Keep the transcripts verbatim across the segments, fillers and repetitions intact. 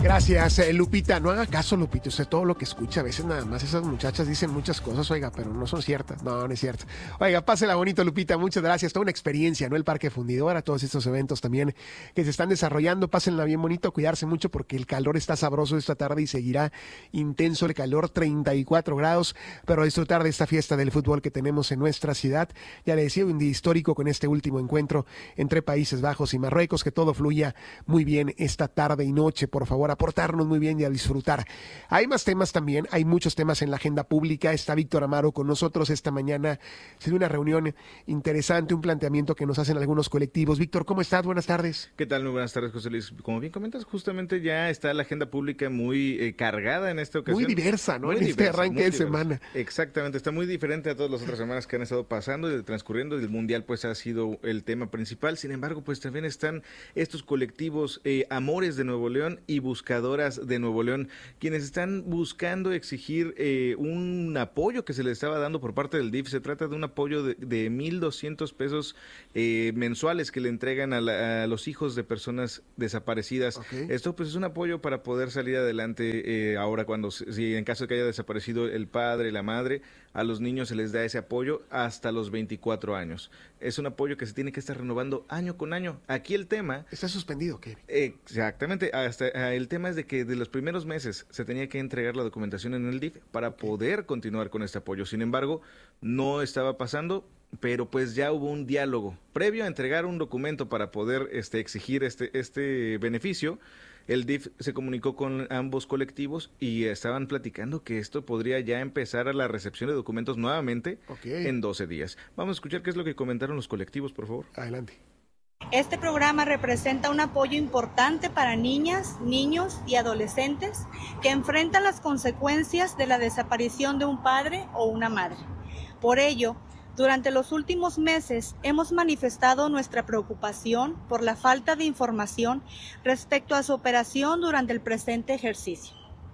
Gracias, eh, Lupita. No haga caso, Lupita. Usted todo lo que escucha, a veces nada más esas muchachas dicen muchas cosas, oiga, pero no son ciertas. No, no es cierto. Oiga, pásela bonito, Lupita. Muchas gracias. Toda una experiencia, ¿no? El Parque Fundidora, todos estos eventos también que se están desarrollando. Pásenla bien bonito, cuidarse mucho porque el calor está sabroso esta tarde y seguirá intenso el calor, treinta y cuatro grados, pero disfrutar de esta fiesta del fútbol que tenemos en nuestra ciudad. Ya le decía, un día histórico con este último encuentro entre Países Bajos y Marruecos. Que todo fluya muy bien esta tarde y noche, por favor, aportarnos muy bien y a disfrutar. Hay más temas también, hay muchos temas en la agenda pública. Está Víctor Amaro con nosotros esta mañana. Se dio una reunión interesante, un planteamiento que nos hacen algunos colectivos. Víctor, ¿cómo estás? Buenas tardes. ¿Qué tal? Muy buenas tardes, José Luis. Como bien comentas, justamente ya está la agenda pública muy eh, cargada en esta ocasión. Muy diversa, ¿no? Muy en diversa, este arranque de diversa. semana. Exactamente, está muy diferente a todas las otras semanas que han estado pasando y transcurriendo. El Mundial pues ha sido el tema principal. Sin embargo, pues también están estos colectivos eh, Amores de Nuevo León y Buscadoras de Nuevo León, quienes están buscando exigir eh, un apoyo que se les estaba dando por parte del D I F. Se trata de un apoyo de, de mil doscientos pesos eh, mensuales que le entregan a, la, a los hijos de personas desaparecidas. Okay. Esto pues es un apoyo para poder salir adelante eh, ahora cuando, si en caso de que haya desaparecido el padre, la madre, a los niños se les da ese apoyo hasta los veinticuatro años. Es un apoyo que se tiene que estar renovando año con año. Aquí el tema... ¿Está suspendido, Kevin? Exactamente. Hasta el tema es de que de los primeros meses se tenía que entregar la documentación en el D I F para okay. poder continuar con este apoyo. Sin embargo, no estaba pasando, pero pues ya hubo un diálogo previo a entregar un documento para poder este, exigir este, este beneficio. El D I F se comunicó con ambos colectivos y estaban platicando que esto podría ya empezar a la recepción de documentos nuevamente okay. en doce días. Vamos a escuchar qué es lo que comentaron los colectivos, por favor. Adelante. Este programa representa un apoyo importante para niñas, niños y adolescentes que enfrentan las consecuencias de la desaparición de un padre o una madre. Por ello, durante los últimos meses hemos manifestado nuestra preocupación por la falta de información respecto a su operación durante el presente ejercicio.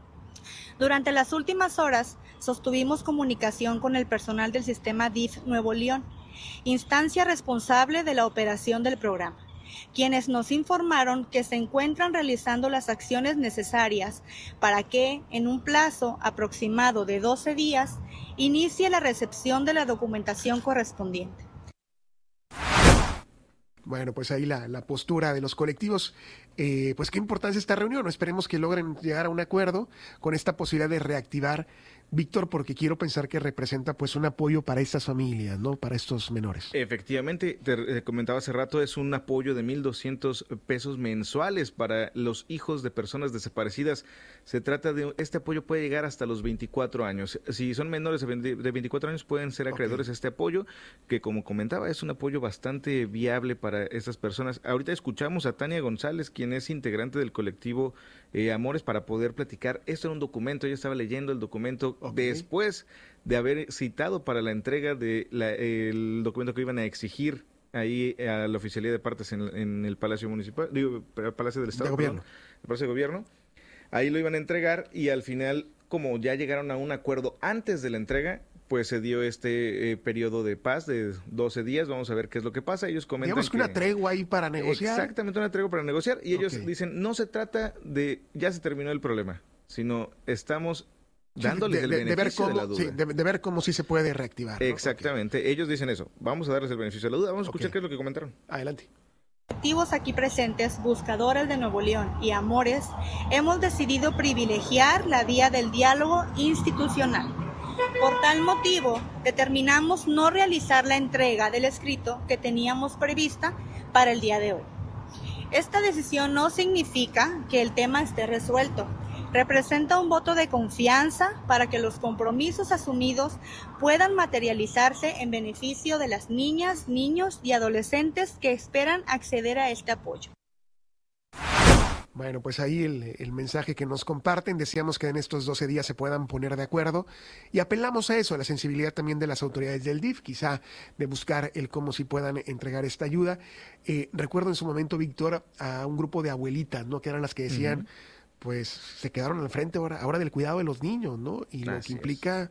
Durante las últimas horas sostuvimos comunicación con el personal del sistema D I F Nuevo León, instancia responsable de la operación del programa, quienes nos informaron que se encuentran realizando las acciones necesarias para que, en un plazo aproximado de doce días, inicie la recepción de la documentación correspondiente. Bueno, pues ahí la, la postura de los colectivos. Eh, pues qué importancia esta reunión. Esperemos que logren llegar a un acuerdo con esta posibilidad de reactivar, Víctor, porque quiero pensar que representa pues un apoyo para estas familias, ¿no? Para estos menores. Efectivamente, te, te comentaba hace rato, es un apoyo de mil doscientos pesos mensuales para los hijos de personas desaparecidas. Se trata de, este apoyo puede llegar hasta los veinticuatro años. Si son menores de veinticuatro años pueden ser acreedores okay. a este apoyo, que como comentaba es un apoyo bastante viable para estas personas. Ahorita escuchamos a Tania González, quien es integrante del colectivo eh, Amores, para poder platicar. Esto era un documento, ella estaba leyendo el documento okay. después de haber citado para la entrega de la, el documento que iban a exigir ahí a la oficialía de partes en, en el Palacio Municipal, digo, Palacio del Estado, de Gobierno. Perdón, el Palacio de Gobierno. Ahí lo iban a entregar y al final, como ya llegaron a un acuerdo antes de la entrega, pues se dio este eh, periodo de paz de doce días. Vamos a ver qué es lo que pasa. Ellos comentan Digamos que, que una tregua ahí para negociar. Exactamente, una tregua para negociar. Y ellos okay. dicen, no se trata de ya se terminó el problema, sino estamos dándoles sí, de, el de, beneficio de, ver cómo, de la duda. Sí, de, de ver cómo sí se puede reactivar, ¿no? Exactamente. Okay. Ellos dicen eso. Vamos a darles el beneficio de la duda. Vamos a escuchar okay. qué es lo que comentaron. Adelante. Colectivos aquí presentes, Buscadoras de Nuevo León y Amores, hemos decidido privilegiar la vía del diálogo institucional. Por tal motivo, determinamos no realizar la entrega del escrito que teníamos prevista para el día de hoy. Esta decisión no significa que el tema esté resuelto. Representa un voto de confianza para que los compromisos asumidos puedan materializarse en beneficio de las niñas, niños y adolescentes que esperan acceder a este apoyo. Bueno, pues ahí el, el mensaje que nos comparten. Deseamos que en estos doce días se puedan poner de acuerdo y apelamos a eso, a la sensibilidad también de las autoridades del D I F, quizá de buscar el cómo sí puedan entregar esta ayuda. Eh, recuerdo en su momento, Víctor, a un grupo de abuelitas, ¿no? Que eran las que decían, uh-huh. pues se quedaron al frente ahora, ahora del cuidado de los niños, ¿no? Y Así lo que implica... Es.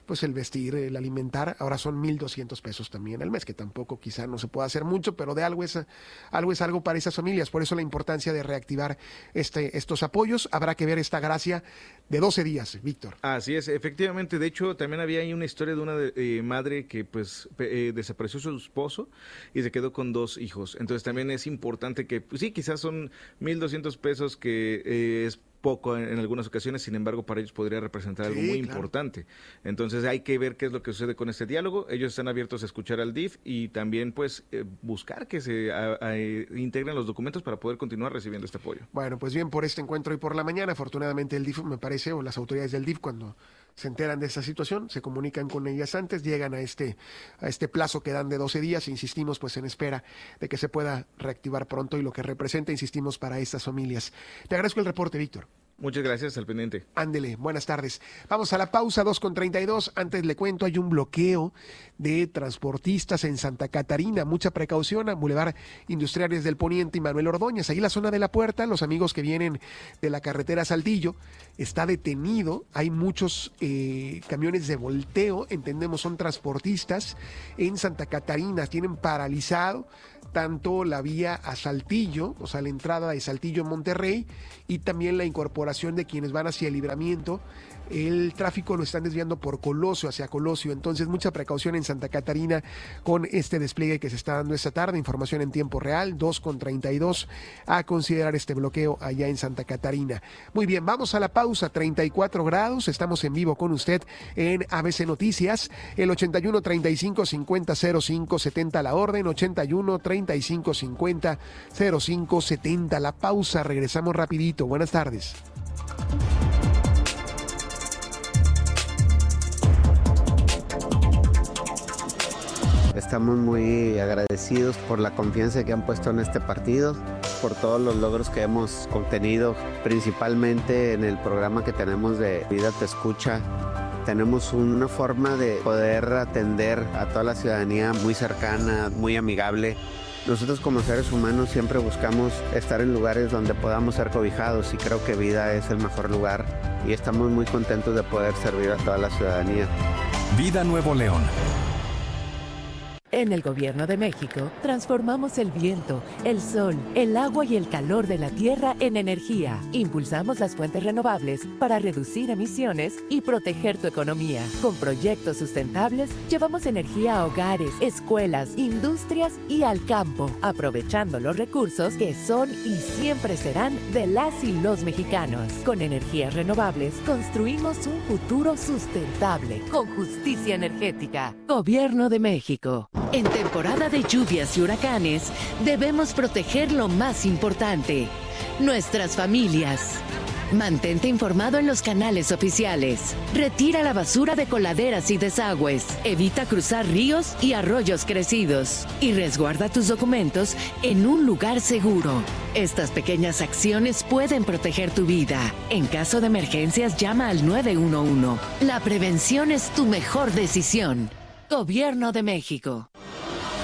pues el vestir, el alimentar, ahora son mil doscientos pesos también al mes, que tampoco quizá no se pueda hacer mucho, pero de algo es algo es algo para esas familias. Por eso la importancia de reactivar este estos apoyos. Habrá que ver esta gracia de doce días, Víctor. Así es, efectivamente. De hecho, también había ahí una historia de una eh, madre que pues eh, desapareció su esposo y se quedó con dos hijos. Entonces también es importante que, pues sí, quizás son mil doscientos pesos que eh, es poco en, en algunas ocasiones, sin embargo para ellos podría representar algo sí, muy claro. importante. Entonces hay que ver qué es lo que sucede con este diálogo. Ellos están abiertos a escuchar al D I F y también pues eh, buscar que se a, a, integren los documentos para poder continuar recibiendo este apoyo. Bueno, pues bien, por este encuentro hoy por la mañana, afortunadamente el D I F, me parece, o las autoridades del D I F, cuando se enteran de esta situación, se comunican con ellas antes, llegan a este, a este plazo que dan de doce días, insistimos pues en espera de que se pueda reactivar pronto y lo que representa, insistimos, para estas familias. Te agradezco el reporte, Víctor. Muchas gracias, al pendiente. Ándele, buenas tardes. Vamos a la pausa, dos con treinta y dos. Antes le cuento, hay un bloqueo de transportistas en Santa Catarina. Mucha precaución a Boulevard Industriales del Poniente y Manuel Ordóñez. Ahí la zona de la Puerta, los amigos que vienen de la carretera Saltillo, está detenido. Hay muchos eh, camiones de volteo, entendemos son transportistas en Santa Catarina. Tienen paralizado tanto la vía a Saltillo, o sea, la entrada de Saltillo en Monterrey, y también la incorporación de quienes van hacia el Libramiento. El tráfico lo están desviando por Colosio, hacia Colosio, entonces mucha precaución en Santa Catarina con este despliegue que se está dando esta tarde. Información en tiempo real, dos con treinta y dos, a considerar este bloqueo allá en Santa Catarina. Muy bien, vamos a la pausa, treinta y cuatro grados, estamos en vivo con usted en A B C Noticias, el ochenta y uno, treinta y cinco, cincuenta, cero cinco, setenta la orden, ochenta y uno, treinta y cinco, cincuenta, cero cinco, setenta, la pausa, regresamos rapidito, buenas tardes. Estamos muy agradecidos por la confianza que han puesto en este partido, por todos los logros que hemos obtenido, principalmente en el programa que tenemos de Vida Te Escucha. Tenemos una forma de poder atender a toda la ciudadanía muy cercana, muy amigable. Nosotros como seres humanos siempre buscamos estar en lugares donde podamos ser cobijados y creo que Vida es el mejor lugar y estamos muy contentos de poder servir a toda la ciudadanía. Vida Nuevo León. En el Gobierno de México, transformamos el viento, el sol, el agua y el calor de la tierra en energía. Impulsamos las fuentes renovables para reducir emisiones y proteger tu economía. Con proyectos sustentables, llevamos energía a hogares, escuelas, industrias y al campo, aprovechando los recursos que son y siempre serán de las y los mexicanos. Con energías renovables, construimos un futuro sustentable, con justicia energética. Gobierno de México. En temporada de lluvias y huracanes, debemos proteger lo más importante, nuestras familias. Mantente informado en los canales oficiales. Retira la basura de coladeras y desagües. Evita cruzar ríos y arroyos crecidos. Y resguarda tus documentos en un lugar seguro. Estas pequeñas acciones pueden proteger tu vida. En caso de emergencias, llama al nueve uno uno. La prevención es tu mejor decisión. Gobierno de México.